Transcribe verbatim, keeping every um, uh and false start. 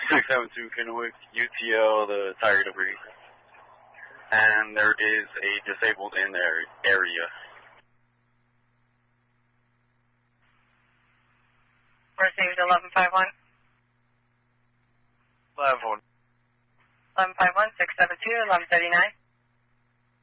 six seven two Kennewick, U T L, the tire debris. And there is a disabled in their area. Received eleven five one. eleven one. eleven five one, six seven two, eleven thirty-nine.